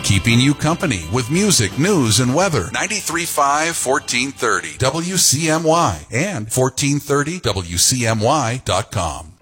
keeping you company with music, news, and weather. 93.5 1430 WCMY and 1430WCMY.com.